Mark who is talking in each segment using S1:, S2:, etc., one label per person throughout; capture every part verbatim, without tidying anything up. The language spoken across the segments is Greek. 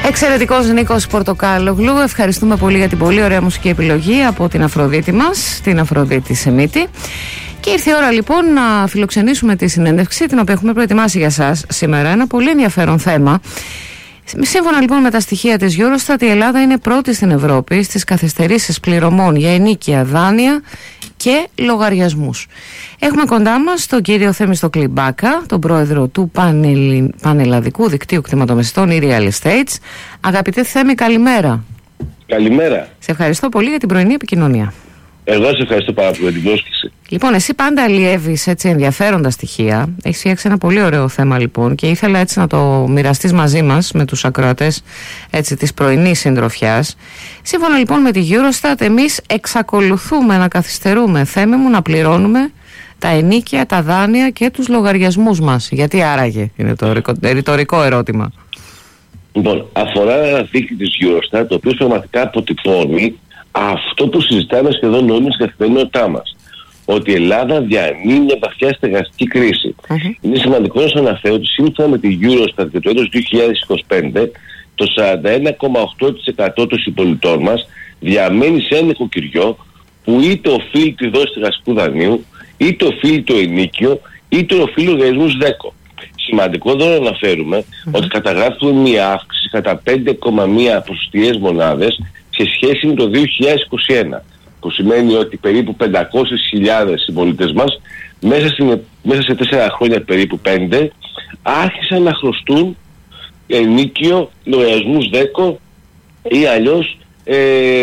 S1: Εξαιρετικός Νίκος Πορτοκάλογλου. Ευχαριστούμε πολύ για την πολύ ωραία μουσική επιλογή από την Αφροδίτη μας, την Αφροδίτη Σεμίτη. Και ήρθε η ώρα λοιπόν να φιλοξενήσουμε τη συνέντευξη την οποία έχουμε προετοιμάσει για σας σήμερα. Ένα πολύ ενδιαφέρον θέμα. Σύμφωνα λοιπόν με τα στοιχεία της Eurostat, η Ελλάδα είναι πρώτη στην Ευρώπη στις καθυστερήσεις πληρωμών για ενίκια, δάνεια και λογαριασμούς. Έχουμε κοντά μας τον κύριο Θέμιστοκλή Μπάκα, τον πρόεδρο του Πανελλη... Πανελλαδικού Δικτύου Κτηματομεσητών e-Real Estates. Αγαπητέ Θέμη, καλημέρα.
S2: Καλημέρα.
S1: Σε ευχαριστώ πολύ για την πρωινή επικοινωνία.
S2: Εγώ σε ευχαριστώ πάρα πολύ για την πρόσκληση.
S1: Λοιπόν, εσύ πάντα αλλιεύεις έτσι ενδιαφέροντα στοιχεία. Έχεις φτιάξει ένα πολύ ωραίο θέμα λοιπόν και ήθελα έτσι να το μοιραστείς μαζί μας με τους ακροατές έτσι της πρωινής συντροφιάς. Σύμφωνα λοιπόν με τη Eurostat, εμείς εξακολουθούμε να καθυστερούμε, Θέμη μου, να πληρώνουμε τα ενίκια, τα δάνεια και τους λογαριασμούς μας. Γιατί άραγε, είναι το ρητορικό ερώτημα.
S2: Λοιπόν, αφορά ένα δείκτη της Eurostat, το οποίο πραγματικά αποτυπώνει αυτό που συζητάμε σχεδόν όλοι στην καθημερινότητά μας. Ότι η Ελλάδα διανύει μια βαθιά στεγαστική κρίση. Mm-hmm. Είναι σημαντικό να σας αναφέρω ότι σύμφωνα με τη Eurostat για το έτος δύο χιλιάδες είκοσι πέντε, το σαράντα ένα κόμμα οκτώ τοις εκατό των συμπολιτών μας διαμένει σε ένα νοικοκυριό που είτε οφείλει τη δόση στεγαστικού δανείου, είτε οφείλει το ενίκιο, είτε οφείλει λογαριασμούς ΔΕΚΟ. Σημαντικό εδώ να αναφέρουμε mm-hmm. ότι καταγράφουμε μια αύξηση κατά πέντε κόμμα ένα ποσοστιαίες μονάδες σε σχέση με το δύο χιλιάδες είκοσι ένα, που σημαίνει ότι περίπου πεντακόσιες χιλιάδες συμπολίτες μας μέσα, στην, μέσα σε τέσσερα χρόνια, περίπου πέντε, άρχισαν να χρωστούν ενίκιο, λογαριασμούς ΔΕΚΟ ή αλλιώς ε,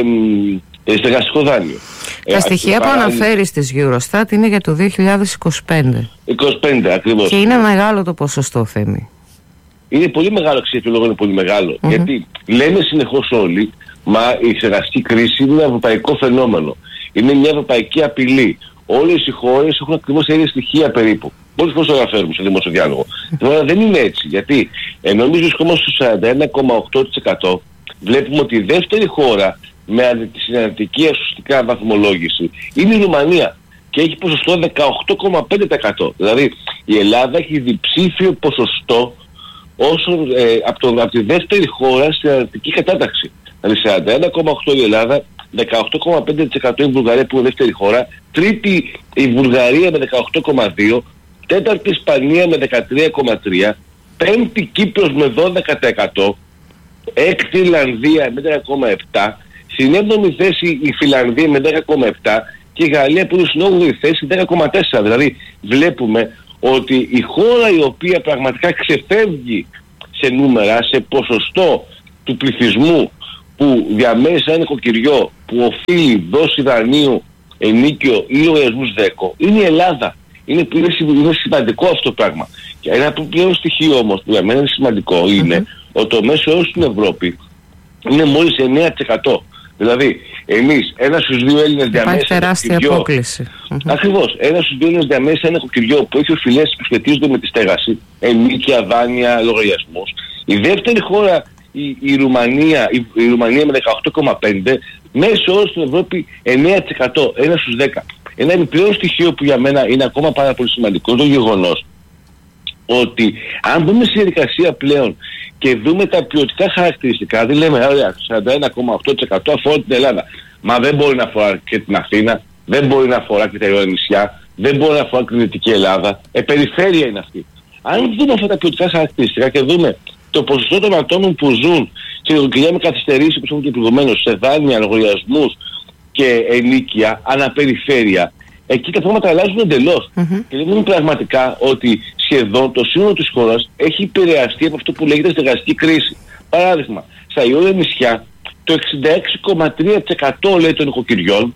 S2: ε, στεγαστικό δάνειο.
S1: Τα ε, στοιχεία που αναφέρει της Eurostat είναι για το δύο χιλιάδες είκοσι πέντε.
S2: είκοσι πέντε ακριβώς.
S1: Και είναι μεγάλο το ποσοστό, Θέμη.
S2: Είναι πολύ μεγάλο, ξέρετε, λόγο είναι πολύ μεγάλο. Mm-hmm. Γιατί λέμε συνεχώς όλοι, μα η στεγαστική κρίση είναι ένα ευρωπαϊκό φαινόμενο. Είναι μια ευρωπαϊκή απειλή. Όλες οι χώρες έχουν ακριβώς τα ίδια στοιχεία περίπου. Πολλές φορές το αναφέρουμε σε δημόσιο διάλογο. Τώρα δεν είναι έτσι. Γιατί ενώ εμείς βρισκόμαστε στο σαράντα ένα κόμμα οκτώ τοις εκατό, βλέπουμε ότι η δεύτερη χώρα με συναντική ουσιαστικά βαθμολόγηση είναι η Ρουμανία. Και έχει ποσοστό δεκαοκτώ κόμμα πέντε τοις εκατό. Δηλαδή η Ελλάδα έχει διψήφιο ποσοστό όσο ε, από, το, από τη δεύτερη χώρα στην αναλυτική κατάταξη. Δηλαδή σαράντα ένα κόμμα οκτό η Ελλάδα, δεκαοκτώ κόμμα πέντε τοις εκατό η Βουλγαρία που είναι δεύτερη χώρα, τρίτη η Βουλγαρία με δεκαοκτώ κόμμα δύο, τέταρτη η Ισπανία με δεκατρία κόμμα τρία, πέμπτη Κύπρος με δώδεκα τοις εκατό, έκτη Ιρλανδία με δέκα κόμμα επτά, στην έβδομη θέση η Φιλανδία με δέκα κόμμα επτά και η Γαλλία που είναι στην όγδοη θέση δέκα κόμμα τέσσερα. Δηλαδή βλέπουμε ότι η χώρα η οποία πραγματικά ξεφεύγει σε νούμερα, σε ποσοστό του πληθυσμού που διαμένει σε ένα νοικοκυριό που οφείλει δόση δανείου, ενίκιο ή λογαριασμούς ΔΕΚΟ, είναι η Ελλάδα. Είναι, είναι, είναι σημαντικό αυτό το πράγμα. Και ένα πλέον στοιχείο όμως που για μένα είναι σημαντικό είναι mm-hmm. ότι το μέσο όρος στην Ευρώπη είναι μόλις εννέα τοις εκατό. Δηλαδή, εμείς, ένας στους δύο Έλληνες διαμένει σε ένα νοικοκυριό. Ακριβώς, ένας στους δύο Έλληνες διαμένει σε ένα νοικοκυριό που έχει οφειλές που σχετίζονται με τη στέγαση, ενίκια, δάνεια, λογαριασμούς. Η δεύτερη χώρα, η, η, Ρουμανία, η, η Ρουμανία με δεκαοκτώ κόμμα πέντε, μέσο όρος στην Ευρώπη εννέα τοις εκατό, ένα στους δέκα. Ένα επιπλέον στοιχείο που για μένα είναι ακόμα πάρα πολύ σημαντικό, το γεγονός ότι αν δούμε στη διαδικασία πλέον και δούμε τα ποιοτικά χαρακτηριστικά, δεν λέμε ωραία, σαράντα ένα κόμμα οκτώ τοις εκατό αφορά την Ελλάδα. Μα δεν μπορεί να αφορά και την Αθήνα, δεν μπορεί να αφορά και τα Ιωάννη νησιά, δεν μπορεί να αφορά και την Δυτική Ελλάδα. Ε, περιφέρεια είναι αυτή. Αν δούμε αυτά τα ποιοτικά χαρακτηριστικά και δούμε το ποσοστό των ατόμων που ζουν σε νοικοκυριά με καθυστερήσεις, όπως έχουμε και προηγουμένως, σε δάνεια, λογαριασμούς και ενίκια, αναπεριφέρεια, εκεί τα πράγματα αλλάζουν εντελώς. Mm-hmm. Και λέμε πραγματικά ότι σχεδόν το σύνολο της χώρας έχει επηρεαστεί από αυτό που λέγεται στεγαστική κρίση. Παράδειγμα, στα Ιωάννη νησιά το εξήντα έξι κόμμα τρία τοις εκατό λέει των νοικοκυριών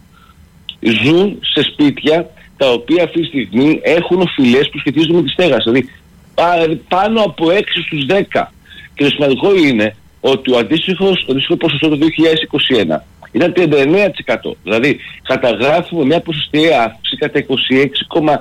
S2: ζουν σε σπίτια τα οποία αυτή τη στιγμή έχουν οφειλές που σχετίζονται με τη στέγαση. Δηλαδή πάνω από έξι στους δέκα. Και το σημαντικό είναι ότι ο αντίστοιχος, το αντίστοιχο ποσοστό το δύο χιλιάδες είκοσι ένα ήταν τριάντα εννέα τοις εκατό. Δηλαδή καταγράφουμε μια ποσοστιαία αύξηση κατά είκοσι έξι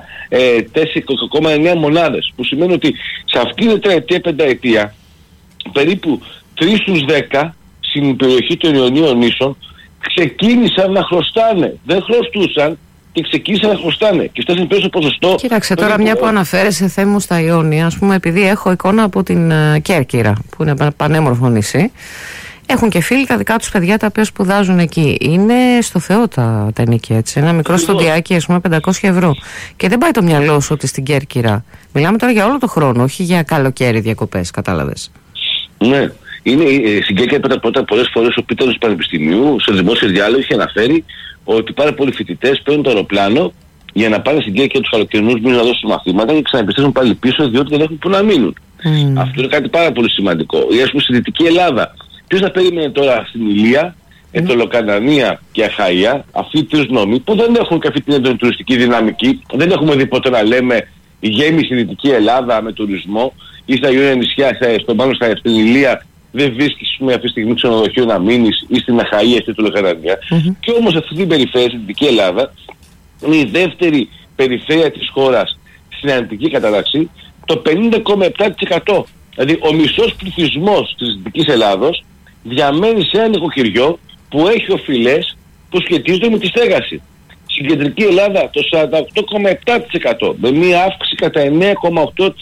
S2: κόμμα εννέα μονάδες. Που σημαίνει ότι σε αυτήν την τετραετία πενταετία περίπου τρεις στους δέκα στην περιοχή των Ιωνίων νήσων ξεκίνησαν να χρωστάνε. Δεν χρωστούσαν, και ξεκίνησαν να χρωστάνε και φτάσαν πίσω στο ποσοστό.
S1: Κοίταξε τώρα, μια που αναφέρεσαι Θέμου στα Ιόνια, ας πούμε, επειδή έχω εικόνα από την uh, Κέρκυρα, που είναι ένα πανέμορφο νησί. Έχουν και φίλοι τα δικά τους παιδιά τα οποία σπουδάζουν εκεί. Είναι στο Θεό τα, τα ενοίκια, έτσι. Ένα μικρό στοντιάκι, ας πούμε, πεντακόσια ευρώ. Και δεν πάει το μυαλό σου ότι στην Κέρκυρα. Μιλάμε τώρα για όλο το χρόνο, όχι για καλοκαίρι διακοπές, κατάλαβες.
S2: Ναι. Είναι, στην Κέρκυρα πρώτα πρώτα πολλές φορές ο πίταρος του Πανεπιστημίου σε δημόσιο διάλογο είχε αναφέρει ότι πάρα πολλοί φοιτητές παίρνουν το αεροπλάνο για να πάνε στην Κέρκυρα τους καλοκαιρινούς μήνες να δώσουν μαθήματα και ξαναεπιστρέφουν πάλι πίσω διότι δεν έχουν που να μείνουν. Mm. Αυτό είναι κάτι πάρα πολύ σημαντικό. Ή ας πούμε στη Δυτική Ελλάδα. Ποιος θα περίμενε τώρα στην Ηλία, mm. Ετωλοκανανία και Αχαΐα, αυτοί οι τρεις νόμοι που δεν έχουν και αυτή την έντονη τουριστική δυναμική, δεν έχουμε δει ποτέ να λέμε γέμιση στη Δυτική Ελλάδα με τουρισμό ή στα Ιόνια νησιά, στον πάνω στα, στην Ηλία δεν βρίσκεις αυτή τη στιγμή ξενοδοχείο να μείνεις ή στην Αχαΐα ή στην Ετωλοκανανία. Mm-hmm. Και όμως αυτή την περιφέρεια, στην Δυτική Ελλάδα, είναι η δεύτερη περιφέρεια της χώρας στην αρνητική κατάταξη, το πενήντα κόμμα επτά τοις εκατό. Δηλαδή ο μισός πληθυσμός της Δυτικής Ελλάδος διαμένει σε ένα νοικοκυριό που έχει οφειλές που σχετίζονται με τη στέγαση. Στην Κεντρική Ελλάδα το σαράντα οκτώ κόμμα επτά τοις εκατό, με μία αύξηση κατά εννέα κόμμα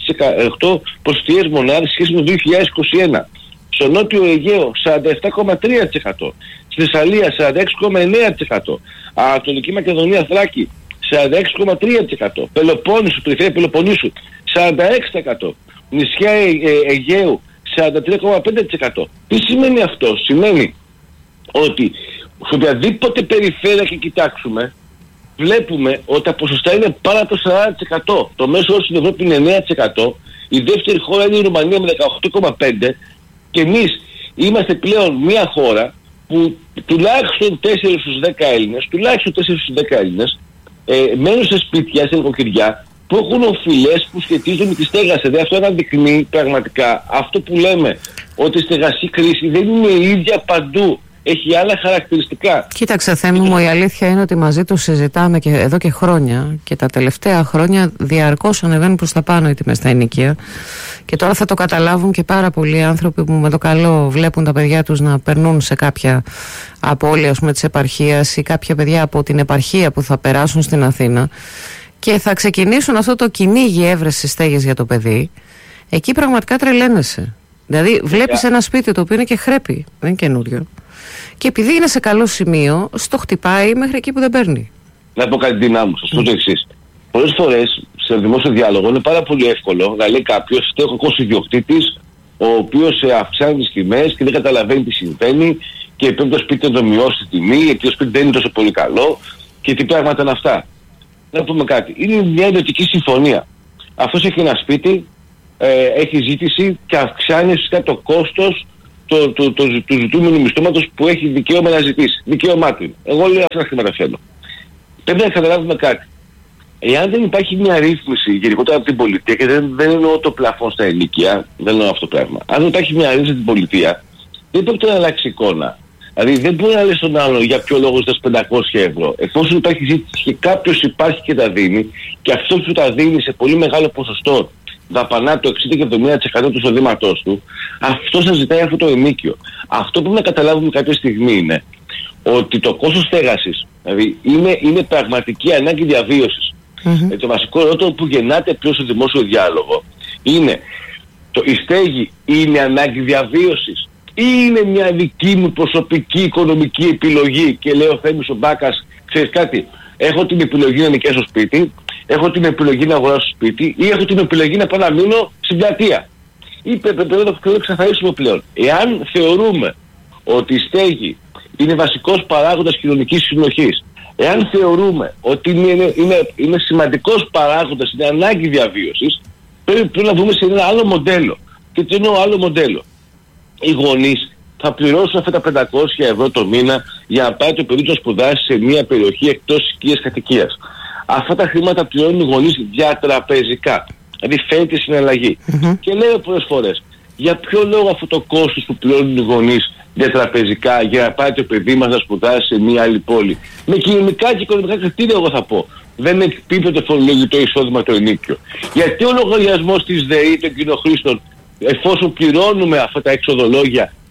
S2: οκτώ ποσοστιαίες μονάδες σχέση με το δύο χιλιάδες είκοσι ένα. Στο Νότιο Αιγαίο σαράντα επτά κόμμα τρία τοις εκατό. Στη Θεσσαλία σαράντα έξι κόμμα εννέα τοις εκατό. Ανατολική Μακεδονία Θράκη σαράντα έξι κόμμα τρία τοις εκατό. Πελοπόννησο, περιφέρεια Πελοποννήσου σαράντα έξι τοις εκατό. Νησιά ε, ε, Αιγαίου σαράντα τρία κόμμα πέντε τοις εκατό. Τι σημαίνει αυτό? Σημαίνει ότι σε οποιαδήποτε περιφέρεια και κοιτάξουμε, βλέπουμε ότι τα ποσοστά είναι πάρα από το σαράντα τοις εκατό. Το μέσο όρο στην Ευρώπη είναι εννέα τοις εκατό. Η δεύτερη χώρα είναι η Ρουμανία με δεκαοκτώ κόμμα πέντε τοις εκατό. Και εμείς είμαστε πλέον μια χώρα που τουλάχιστον τέσσερις στους δέκα Έλληνες, τουλάχιστον τέσσερις στους δέκα Έλληνες ε, μένουν σε σπίτια, σε νοικοκυριά που έχουν οφειλές που σχετίζονται με τη στέγαση. Δηλαδή αυτό αναδεικνύει πραγματικά αυτό που λέμε, ότι η στεγαστική κρίση δεν είναι η ίδια παντού. Έχει άλλα χαρακτηριστικά.
S1: Κοίταξε Θέμη μου, η αλήθεια είναι ότι μαζί τους συζητάμε και εδώ και χρόνια και τα τελευταία χρόνια διαρκώς ανεβαίνουν προς τα πάνω οι τιμές στα ενοίκια και τώρα θα το καταλάβουν και πάρα πολλοί άνθρωποι που με το καλό βλέπουν τα παιδιά τους να περνούν σε κάποια απώλεια, ας πούμε, της επαρχίας ή κάποια παιδιά από την επαρχία που θα περάσουν στην Αθήνα και θα ξεκινήσουν αυτό το κυνήγι έβρεσης στέγης για το παιδί. Εκεί πραγματικά τρελαίνεσαι. Δηλαδή βλέπεις ένα σπίτι το οποίο είναι και χρέπι, δεν είναι καινούριο. Και επειδή είναι σε καλό σημείο, στο χτυπάει μέχρι εκεί που δεν παίρνει.
S2: Να πω κάτι δυνάμω, σας πω το εξής. Πολλές φορές σε δημόσιο διάλογο είναι πάρα πολύ εύκολο να λέει κάποιος ότι ο κακός ιδιοκτήτης, ο οποίος αυξάνει τις τιμές και δεν καταλαβαίνει τι συμβαίνει και πρέπει το σπίτι να το μειώσει τη τιμή, γιατί το σπίτι δεν είναι τόσο πολύ καλό και τι πράγματα είναι αυτά. Να πούμε κάτι. Είναι μια ιδιωτική συμφωνία. Αυτός έχει ένα σπίτι, ε, έχει ζήτηση και αυξάνει φυσικά το κόστος του το, το, το, το ζητούμενου μισθώματος που έχει δικαίωμα να ζητήσει. Δικαίωμά του. Εγώ λέω αυτά τα χρήματα θέλω. Πρέπει να καταλάβουμε κάτι. Εάν δεν υπάρχει μια ρύθμιση γενικότερα από την πολιτεία, και δεν, δεν εννοώ το πλαφόν στα ενοίκια, δεν εννοώ αυτό το πράγμα. Αν δεν υπάρχει μια ρύθμιση στην πολιτεία, δεν πρέπει να αλλάξει εικόνα. Δηλαδή δεν μπορεί να λες στον άλλο για ποιο λόγο ζητάς πεντακόσια ευρώ. Εφόσον υπάρχει ζήτηση και κάποιος υπάρχει και τα δίνει, και αυτός που τα δίνει σε πολύ μεγάλο ποσοστό δαπανά το εξήντα και εβδομήντα τοις εκατό του εισοδήματός του, αυτό σας ζητάει αυτό το ενοίκιο. Αυτό που πρέπει να καταλάβουμε κάποια στιγμή είναι ότι το κόστος στέγασης, δηλαδή είναι, είναι πραγματική ανάγκη διαβίωσης. Mm-hmm. Ε, το βασικό ερώτημα που γεννάται πλέον στο δημόσιο διάλογο είναι το, η στέγη είναι ανάγκη διαβίωσης ή είναι μια δική μου προσωπική οικονομική επιλογή και λέω Θέμης ο Μπάκας, ξέρεις κάτι, έχω την επιλογή να νοικιάσω σπίτι, έχω την επιλογή να αγοράσω σπίτι ή έχω την επιλογή να πάω να μείνω στην πλατεία. Ή πρέπει να το ξεκαθαρίσουμε πλέον. Εάν θεωρούμε ότι η στέγη είναι βασικός παράγοντας κοινωνικής συνοχής, εάν θεωρούμε ότι είναι, είναι, είναι σημαντικός παράγοντας, είναι ανάγκη διαβίωσης, πρέπει, πρέπει να δούμε σε ένα άλλο μοντέλο. Και τι εννοώ άλλο μοντέλο. Οι γονείς θα πληρώσουν αυτά τα πεντακόσια ευρώ το μήνα για να πάει το παιδί του να σπουδάσει σε μια περιοχή εκτός οικίας κατοικίας. Αυτά τα χρήματα πληρώνουν οι γονείς διατραπεζικά. Δηλαδή φαίνεται συναλλαγή. Mm-hmm. Και λέω πολλές φορές, για ποιο λόγο αυτό το κόστος που πληρώνουν οι γονείς διατραπεζικά για να πάει το παιδί μας να σπουδάσει σε μια άλλη πόλη, με κοινωνικά και οικονομικά κριτήρια, εγώ θα πω, δεν εκπίπτει το φορολογητό εισόδημα το ενίκιο. Γιατί ο λογαριασμός της ΔΕΗ των κοινοχρήστων, εφόσον πληρώνουμε αυτά τα εξοδολόγια,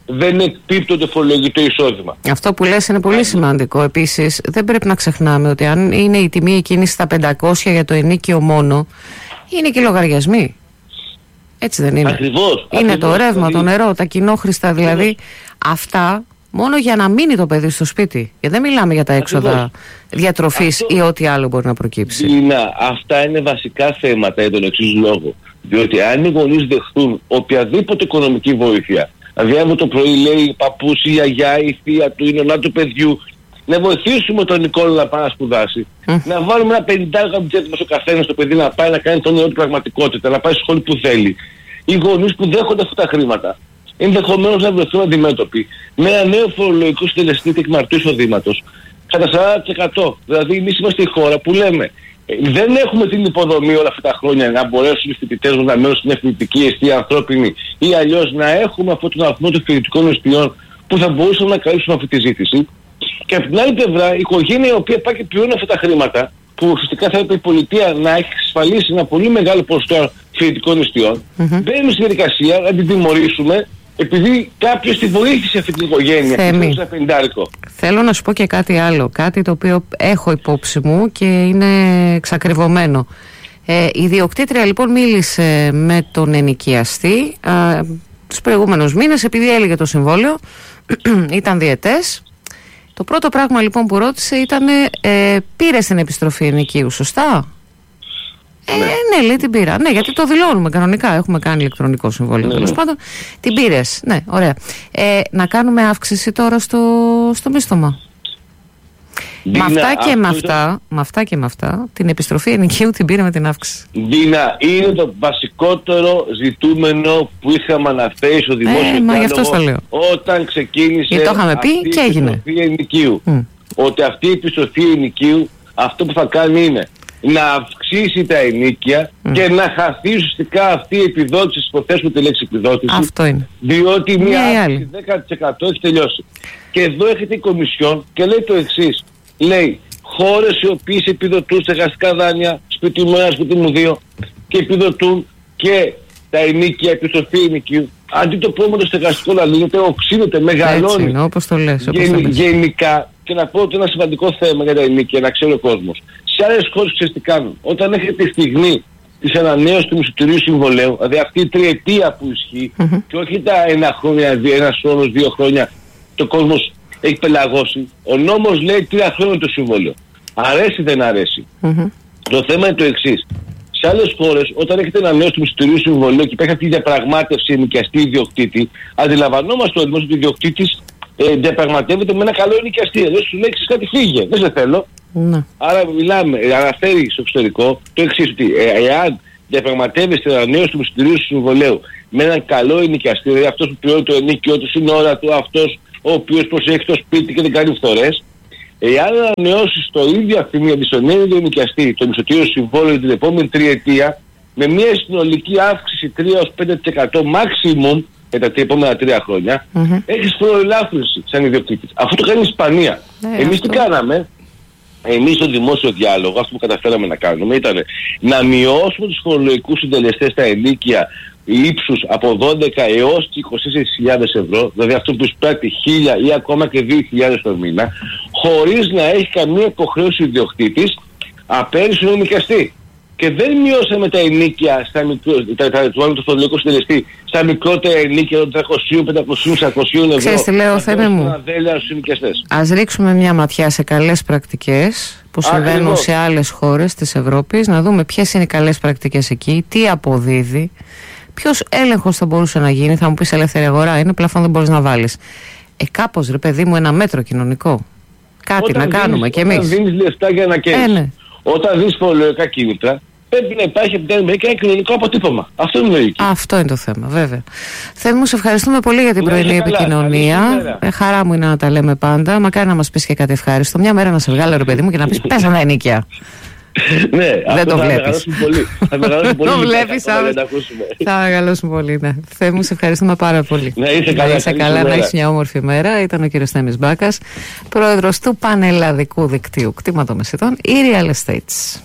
S2: δεν εκπίπτονται φορολογικό εισόδημα.
S1: Αυτό που λες είναι πολύ Ά, σημαντικό. Επίσης, δεν πρέπει να ξεχνάμε ότι αν είναι η τιμή εκείνη στα πεντακόσια για το ενοίκιο μόνο, είναι και λογαριασμοί. Έτσι δεν είναι?
S2: Ακριβώς.
S1: Είναι
S2: ακριβώς,
S1: το ρεύμα,
S2: δηλαδή,
S1: το νερό, τα κοινόχρηστα, δηλαδή ακριβώς. Αυτά μόνο για να μείνει το παιδί στο σπίτι. Και δεν μιλάμε για τα έξοδα ακριβώς. Διατροφής Αυτό... ή ό,τι άλλο μπορεί να προκύψει.
S2: Δίνα, αυτά είναι βασικά θέματα για τον εξής λόγο. Διότι αν οι γονείς δεχτούν οποιαδήποτε οικονομική βοήθεια, δηλαδή αν το πρωί λέει παππούς, η γιαγιά, η θεία του, η νονά του παιδιού, να βοηθήσουμε τον Νικόλο να πάει να σπουδάσει, mm. να βάλουμε ένα πενηντάρικο μπιτζέτ μας ο καθένας στο παιδί να πάει να κάνει τον νέο του πραγματικότητα, να πάει στη σχολή που θέλει. Οι γονείς που δέχονται αυτά τα χρήματα ενδεχομένως να βρεθούν αντιμέτωποι με ένα νέο φορολογικό συντελεστή τεκμαρτού εισοδήματος κατά σαράντα τοις εκατό. Δηλαδή εμείς είμαστε η χώρα που λέμε ε, δεν έχουμε την υποδομή όλα αυτά τα χρόνια να μπορέσουν οι φοιτητές μας να μένουν στην φοιτητική εστία ανθρώπινη ή αλλιώς να έχουμε αυτόν τον αριθμό των φοιτητικών εστιών που θα μπορούσαν να καλύψουν αυτή τη ζήτηση. Και από την άλλη πλευρά η οικογένεια η οποία πάει και πληρώνει αυτά τα χρήματα που ουσιαστικά θα έπρεπε η πολιτεία να έχει εξασφαλίσει ένα πολύ μεγάλο ποσοστό φοιτητικών εστιών, mm-hmm. μπαίνουμε στη διαδικασία να την τιμωρήσουμε επειδή κάποιος τη βοήθησε αυτή την οικογένεια.
S1: Θέμη, θέλω να σου πω και κάτι άλλο, κάτι το οποίο έχω υπόψη μου και είναι εξακριβωμένο. Ε, η ιδιοκτήτρια λοιπόν μίλησε με τον ενοικιαστή ε, τους προηγούμενους μήνες επειδή έλεγε το συμβόλαιο, ήταν διετές. Το πρώτο πράγμα λοιπόν που ρώτησε ήταν ε, πήρε την επιστροφή ενοικίου, σωστά? Ε, ναι. ναι, λέει την πήρα. Ναι, γιατί το δηλώνουμε κανονικά. Έχουμε κάνει ηλεκτρονικό συμβόλαιο. Ναι, τέλος ναι. πάντων. Την πήρες. Ναι, ωραία. Ε, να κάνουμε αύξηση τώρα στο, στο μίσθωμα. Δίνα, με, αυτά και με, αυτά, με αυτά και με αυτά, την επιστροφή ενοικίου την πήρε με την αύξηση.
S2: Δίνα, είναι το βασικότερο ζητούμενο που είχαμε αναφέρει στο δημόσιο
S1: ε, διάλογο
S2: όταν ξεκίνησε
S1: το είχαμε πει αυτή και
S2: η
S1: έγινε.
S2: επιστροφή ενοικίου. Mm. Ότι αυτή η επιστροφή ενοικίου αυτό που θα κάνει είναι να αυξήσει τα ενίκια mm. και να χαθεί ουσιαστικά αυτή η επιδότηση, υποθέσουμε τη λέξη επιδότηση.
S1: Αυτό είναι.
S2: Διότι μια αύξηση δέκα τοις εκατό έχει τελειώσει. Και εδώ έχετε η Κομισιόν και λέει το εξής. Λέει χώρες οι οποίες επιδοτούν στεγαστικά δάνεια, σπίτι μου ένα, σπίτι μου δύο, και επιδοτούν και τα ενίκια, επιστροφή ενοικίου. Αντί το πρώτο στεγαστικό να λύνεται, οξύνεται, μεγαλώνει.
S1: Έτσι είναι, όπως το λες. Όπως
S2: Γεν,
S1: το λες.
S2: Γενικά, και να πω ότι ένα σημαντικό θέμα για τα ενίκια, να ξέρει ο κόσμος. Σε άλλες χώρες ξέρεις τι κάνουν. Όταν έχετε τη στιγμή της ανανέωσης του μισθωτηρίου συμβολέου, δηλαδή αυτή η τριετία που ισχύει, mm-hmm. και όχι τα ένα χρόνια, ένα χρόνος, δύο χρόνια, το κόσμος έχει πελαγώσει. Ο νόμος λέει τρία χρόνια το συμβόλαιο. Αρέσει δεν αρέσει. Mm-hmm. Το θέμα είναι το εξής. Σε άλλες χώρες, όταν έχετε ανανέωση του μισθωτηρίου συμβολέου και υπάρχει αυτή η διαπραγμάτευση ενοικιαστή ιδιοκτήτη, αντιλαμβανόμαστε ο δημόσιος ιδιοκτήτης ε, διαπραγματεύεται με ένα καλό ενοικιαστή. Εδώ σου λέει κάτι φύγε, δεν σε θέλω. Mm-hmm. Άρα μιλάμε, αναφέρει στο εξωτερικό το εξής, ότι ε, εάν διαπραγματεύεστε την ανανέωση του μισθωτηρίου συμβολέου με έναν καλό ενοικιαστή, δηλαδή αυτός που πληρώνει το ενοίκιο του, στην ώρα του, αυτός ο οποίος προσέχει το σπίτι και δεν κάνει φθορές, εάν ανανεώσεις το ίδιο αφημία στον ίδιο ενοικιαστή το μισθωτήριο συμβόλαιο την επόμενη τριετία με μια συνολική αύξηση τρία έως πέντε τοις εκατό maximum για τα επόμενα τρία χρόνια, mm-hmm. έχεις φοροελάφρυνση σαν ιδιοκτήτης. Αυτό το κάνει η Ισπανία. Yeah, Εμείς αυτό. τι κάναμε? Εμείς στο δημόσιο διάλογο, αυτό που καταφέραμε να κάνουμε ήταν να μειώσουμε τους φορολογικούς συντελεστές στα ενίκια ύψους από δώδεκα έως είκοσι τέσσερις χιλιάδες ευρώ, δηλαδή αυτό που εισπράττει χίλια ή ακόμα και δύο χιλιάδες το μήνα, χωρίς να έχει καμία υποχρέωση ιδιοκτήτης απέναντι στον ενοικιαστή. Και δεν μειώσαμε τα ενίκια στα μικρό, τα, τα, το φορολογικό συντελεστή στα μικρότερα ενίκια των τριακοσίων, πεντακοσίων, εξακοσίων ευρώ.
S1: Ξέρεις τι λέω, Θέμη μου. Ας ρίξουμε μια ματιά σε καλές πρακτικές που συμβαίνουν Ακριβώς. σε άλλες χώρες της Ευρώπης, να δούμε ποιες είναι οι καλές πρακτικές εκεί, τι αποδίδει. Ποιος έλεγχος θα μπορούσε να γίνει? Θα μου πεις ελεύθερη αγορά, είναι πλαφόν, δεν μπορείς να βάλεις. Ε, κάπως ρε παιδί μου, ένα μέτρο κοινωνικό. Κάτι όταν να δίνεις, κάνουμε κι εμείς.
S2: Όταν δίνεις λεφτά για να καίσεις, ε, ναι. όταν δίνεις φορολογικά κίνητρα, πρέπει να υπάρχει από την άλλη μερικά ένα κοινωνικό αποτύπωμα. Αυτό είναι λογική.
S1: Αυτό είναι το θέμα, βέβαια. Θέμη μου, σε ευχαριστούμε πολύ για την πρωινή επικοινωνία. Ε, χαρά μου είναι να τα λέμε πάντα. Μακάρι να μας πεις και κάτι ευχάριστο. Μια μέρα να σε βγάλω ρε παιδί μου και να πεις πες ένα ενίκια.
S2: Ναι,
S1: δεν το βλέπεις.
S2: Θα μεγαλώσουν πολύ.
S1: Το βλέπεις, θα μεγαλώσουν πολύ, ναι. Θέμη μου, σε ευχαριστούμε πάρα πολύ.
S2: Να είσαι καλά,
S1: να είσαι καλά, να έχεις μια όμορφη μέρα. Ήταν ο κύριος Θέμης Μπάκας, πρόεδρος του Πανελλαδικού Δικτύου Κτήματομεσητών ή Real Estates.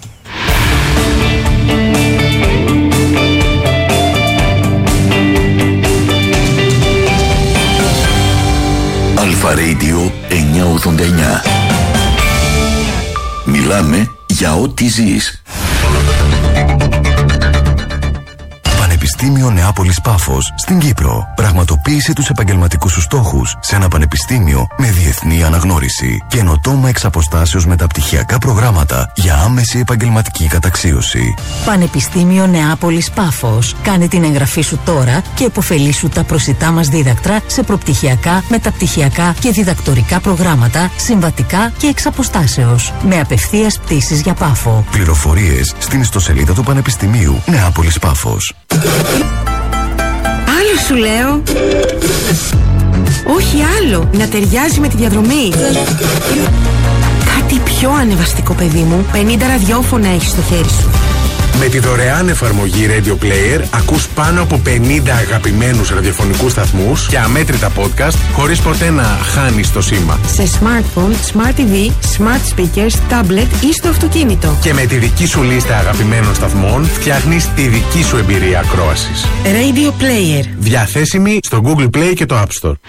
S3: Αλφα Radio εννιακόσια ογδόντα εννιά. Μιλάμε για ό,τι ζεις.
S4: Πανεπιστήμιο Νεάπολης Πάφος στην Κύπρο. Πραγματοποίησε τους επαγγελματικούς σου στόχους σε ένα πανεπιστήμιο με διεθνή αναγνώριση. Καινοτόμα εξ αποστάσεως μεταπτυχιακά προγράμματα για άμεση επαγγελματική καταξίωση.
S5: Πανεπιστήμιο Νεάπολης Πάφος. Κάνε την εγγραφή σου τώρα και υποφελήσου τα προσιτά μας δίδακτρα σε προπτυχιακά, μεταπτυχιακά και διδακτορικά προγράμματα, συμβατικά και εξ αποστάσεως. Με απευθείας πτήσεις για Πάφο.
S4: Πληροφορίες στην ιστοσελίδα του Πανεπιστημίου Νεάπολης Πάφος.
S6: Άλλο σου λέω. Όχι άλλο. Να ταιριάζει με τη διαδρομή. Κάτι πιο ανεβαστικό, παιδί μου. πενήντα ραδιόφωνα έχεις στο χέρι σου.
S7: Με τη δωρεάν εφαρμογή Radio Player ακούς πάνω από πενήντα αγαπημένους ραδιοφωνικούς σταθμούς και αμέτρητα podcast χωρίς ποτέ να χάνεις το σήμα.
S6: Σε smartphone, smart τι βι, smart speakers, tablet ή στο αυτοκίνητο.
S7: Και με τη δική σου λίστα αγαπημένων σταθμών φτιάχνεις τη δική σου εμπειρία ακρόασης.
S6: Radio Player.
S7: Διαθέσιμη στο Google Play και το App Store.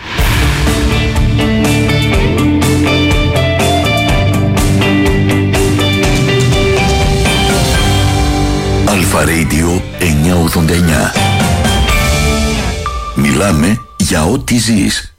S3: Αλφα Radio εννιακόσια ογδόντα εννιά. Μιλάμε για ό,τι ζεις.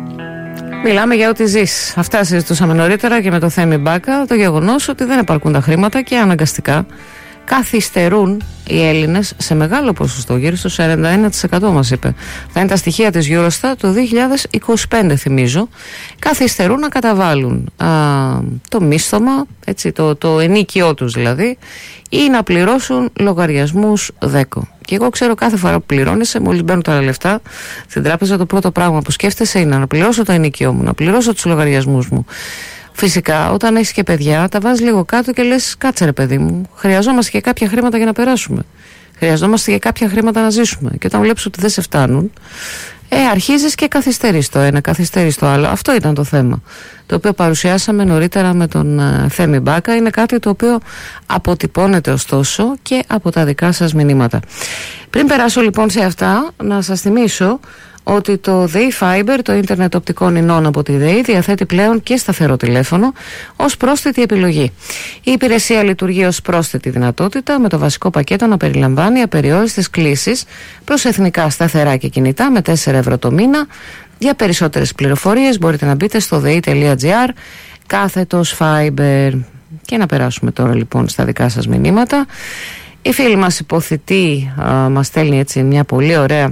S1: Μιλάμε για ό,τι ζεις. Αυτά συζητούσαμε νωρίτερα και με το Θέμη Μπάκα. Το γεγονός ότι δεν επαρκούν τα χρήματα και αναγκαστικά καθυστερούν οι Έλληνες σε μεγάλο ποσοστό, γύρω στο σαράντα ένα τοις εκατό μας είπε. Θα είναι τα στοιχεία της Eurostat το δύο χιλιάδες είκοσι πέντε, θυμίζω. Καθυστερούν να καταβάλουν α, το μίσθωμα, έτσι, το, το ενίκιό τους δηλαδή, ή να πληρώσουν λογαριασμούς ΔΕΚΟ. Και εγώ ξέρω κάθε φορά που πληρώνεσαι, μόλις μπαίνουν τα λεφτά στην τράπεζα, το πρώτο πράγμα που σκέφτεσαι είναι να πληρώσω το ενοίκιό μου, να πληρώσω τους λογαριασμούς μου. Φυσικά, όταν έχεις και παιδιά, τα βάζεις λίγο κάτω και λες: κάτσε ρε παιδί μου, χρειαζόμαστε και κάποια χρήματα για να περάσουμε. Χρειαζόμαστε και κάποια χρήματα να ζήσουμε. Και όταν βλέπεις ότι δεν σε φτάνουν, ε, αρχίζεις και καθυστερείς το ένα, καθυστερείς το άλλο. Αυτό ήταν το θέμα, το οποίο παρουσιάσαμε νωρίτερα με τον uh, Θέμη Μπάκα. Είναι κάτι το οποίο αποτυπώνεται ωστόσο και από τα δικά σας μηνύματα. Πριν περάσω λοιπόν σε αυτά, να σας θυμίσω ότι το ΔΕΗ Fiber, το ίντερνετ οπτικών ινών από τη ΔΕΗ, διαθέτει πλέον και σταθερό τηλέφωνο ως πρόσθετη επιλογή. Η υπηρεσία λειτουργεί ως πρόσθετη δυνατότητα, με το βασικό πακέτο να περιλαμβάνει απεριόριστες κλήσεις προς εθνικά σταθερά και κινητά με τέσσερα ευρώ το μήνα. Για περισσότερες πληροφορίες μπορείτε να μπείτε στο dei.gr κάθετος Fiber. Και να περάσουμε τώρα λοιπόν στα δικά σας μηνύματα. Η φίλη μας υποθητή α, μας στέλνει έτσι μια πολύ ωραία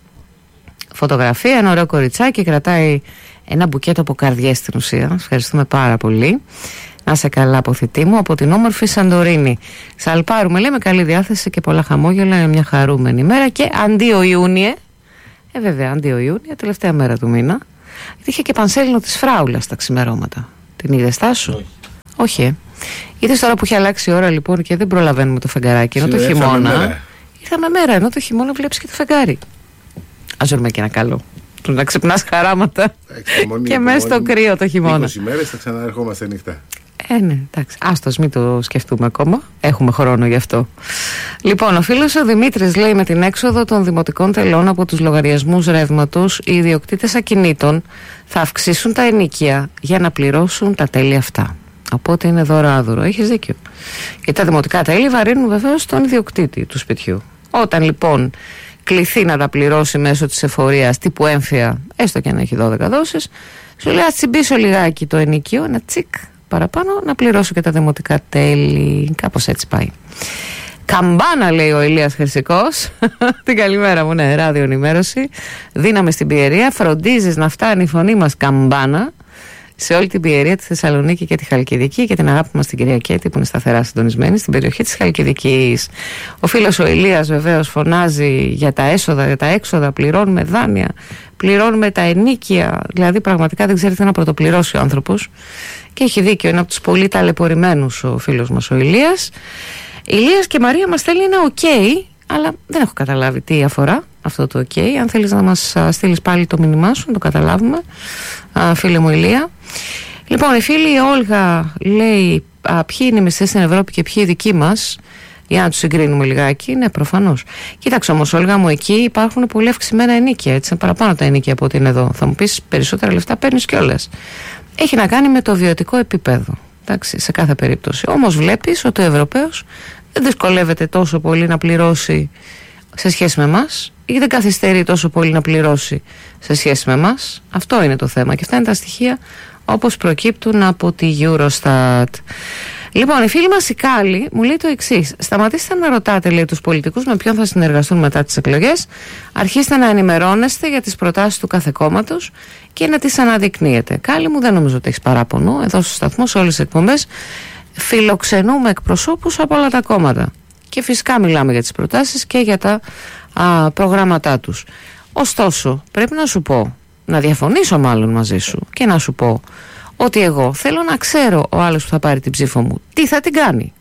S1: φωτογραφία, ένα ωραίο κοριτσάκι, κρατάει ένα μπουκέτο από καρδιές στην ουσία. Ευχαριστούμε πάρα πολύ. Να είσαι καλά, αποθητή μου, από την όμορφη Σαντορίνη. Σαλπάρουμε, λέμε, καλή διάθεση και πολλά χαμόγελα. Είναι μια χαρούμενη ημέρα και αντίο Ιούνιε. Ε, βέβαια, αντίο Ιούνιε, τελευταία μέρα του μήνα. Γιατί είχε και πανσέλινο της φράουλας τα ξημερώματα. Την είδες τάσου? Όχι. Όχι, ε. Είδες τώρα που έχει αλλάξει η ώρα λοιπόν και δεν προλαβαίνουμε το φεγγαράκι. Ενώ το χειμώνα. Ήρθαμε μέρα, ενώ το χειμώνα βλέπεις και το φεγγάρι. Ας ζούμε και ένα καλό. Του να ξυπνάς χαράματα και μέσα στο κρύο το χειμώνα.
S7: είκοσι μέρες θα ξαναερχόμαστε νύχτα.
S1: Ε, ναι, εντάξει. Άστος, μην το σκεφτούμε ακόμα. Έχουμε χρόνο γι' αυτό. Λοιπόν, ο φίλος ο Δημήτρης λέει: με την έξοδο των δημοτικών τελών από τους λογαριασμούς ρεύματος, οι ιδιοκτήτες ακινήτων θα αυξήσουν τα ενοίκια για να πληρώσουν τα τέλη αυτά. Οπότε είναι δωράδωρο. Έχεις δίκιο. Γιατί τα δημοτικά τέλη βαρύνουν βεβαίως τον ιδιοκτήτη του σπιτιού. Όταν λοιπόν κληθεί να τα πληρώσει μέσω της εφορίας τύπου έμφυα, έστω και αν έχει δώδεκα δόσεις, σου λέει: ας τσιμπήσω λιγάκι το ενοίκιο, ένα τσικ παραπάνω, να πληρώσω και τα δημοτικά τέλη. Κάπως έτσι πάει. Καμπάνα, λέει ο Ηλίας Χρυσικός. Την καλημέρα μου, ναι, ράδιο ενημέρωση. Δύναμη στην Πιερία. Φροντίζεις να φτάνει η φωνή μας καμπάνα σε όλη την Πιερία, τη Θεσσαλονίκη και τη Χαλκιδική, και την αγάπη μας στην κυρία Κέτη που είναι σταθερά συντονισμένη στην περιοχή της Χαλκιδικής. Ο φίλος ο Ηλίας βεβαίως φωνάζει για τα έσοδα, για τα έξοδα. Πληρώνουμε δάνεια, πληρώνουμε τα ενίκια. Δηλαδή πραγματικά δεν ξέρει τι να πρωτοπληρώσει ο άνθρωπος. Και έχει δίκιο, είναι από τους πολύ ταλαιπωρημένους ο φίλος μας ο Ηλίας. Ηλίας και Μαρία μας στέλνει ένα ok, αλλά δεν έχω καταλάβει τι αφορά αυτό το ok. Αν θέλεις να μας στείλεις πάλι το μήνυμά σου, να το καταλάβουμε, α, φίλε μου Ηλία. Λοιπόν, η φίλη η Όλγα λέει: α, ποιοι είναι οι μισθές στην Ευρώπη και ποιοι οι δικοί μας. Για να τους συγκρίνουμε λιγάκι, ναι, προφανώς. Κοίταξε όμως, Όλγα μου, εκεί υπάρχουν πολύ αυξημένα ενίκια, έτσι, παραπάνω τα ενίκια από ότι είναι εδώ. Θα μου πεις, περισσότερα λεφτά παίρνεις κιόλας. Έχει να κάνει με το βιωτικό επίπεδο, εντάξει, σε κάθε περίπτωση. Όμως βλέπεις ότι ο Ευρωπαίος δεν δυσκολεύεται τόσο πολύ να πληρώσει σε σχέση με εμάς, ή δεν καθυστερεί τόσο πολύ να πληρώσει σε σχέση με εμάς. Αυτό είναι το θέμα, και αυτά είναι τα στοιχεία όπως προκύπτουν από τη Eurostat. Λοιπόν, η φίλη μας η Κάλλη μου λέει το εξής: σταματήστε να ρωτάτε, λέει, τους πολιτικούς με ποιον θα συνεργαστούν μετά τις εκλογές. Αρχίστε να ενημερώνεστε για τις προτάσεις του κάθε κόμματος και να τις αναδεικνύετε. Κάλλη μου, δεν νομίζω ότι έχεις παράπονο. Εδώ στο σταθμό, σε όλες τις εκπομπές, φιλοξενούμε εκπροσώπους από όλα τα κόμματα. Και φυσικά μιλάμε για τις προτάσεις και για τα α, προγράμματά τους. Ωστόσο, πρέπει να σου πω, να διαφωνήσω μάλλον μαζί σου και να σου πω ότι εγώ θέλω να ξέρω ο άλλος που θα πάρει την ψήφο μου τι θα την κάνει.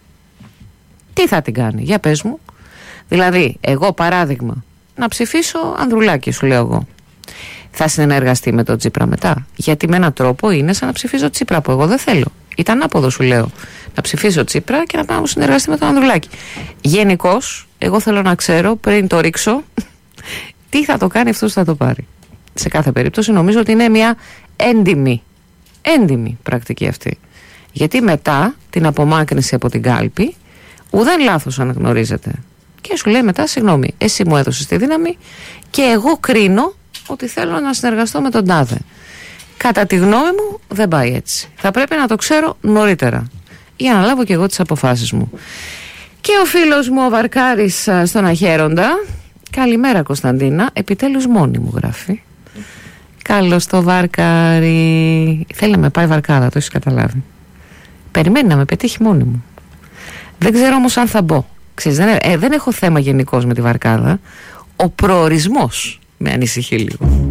S1: Τι θα την κάνει, για πες μου. Δηλαδή, εγώ παράδειγμα, να ψηφίσω Ανδρουλάκη, σου λέω εγώ. Θα συνεργαστεί με τον Τσίπρα μετά? Γιατί με έναν τρόπο είναι σαν να ψηφίζω Τσίπρα, που εγώ δεν θέλω. Ήταν άποδο, σου λέω, να ψηφίσω Τσίπρα και να πάω να μου συνεργαστεί με τον Ανδρουλάκη. Γενικώς, εγώ θέλω να ξέρω πριν το ρίξω τι θα το κάνει αυτός που θα το πάρει. Σε κάθε περίπτωση νομίζω ότι είναι μια έντιμη έντιμη πρακτική αυτή, γιατί μετά την απομάκρυνση από την κάλπη ουδέν λάθος αναγνωρίζεται και σου λέει μετά, συγγνώμη, εσύ μου έδωσες τη δύναμη και εγώ κρίνω ότι θέλω να συνεργαστώ με τον τάδε. Κατά τη γνώμη μου δεν πάει έτσι. Θα πρέπει να το ξέρω νωρίτερα για να λάβω και εγώ τις αποφάσεις μου. Και ο φίλος μου ο Βαρκάρης στον Αχέροντα: καλημέρα Κωνσταντίνα, επιτέλους μόνη μου, γράφει. Καλώς το Βαρκάρι. Θέλει να με πάει βαρκάδα, το έχεις καταλάβει. Περιμένει να με πετύχει μόνη μου. Δεν ξέρω όμως αν θα μπω. Ξέρεις, δεν, ε, δεν έχω θέμα γενικώς με τη βαρκάδα. Ο προορισμός με ανησυχεί λίγο.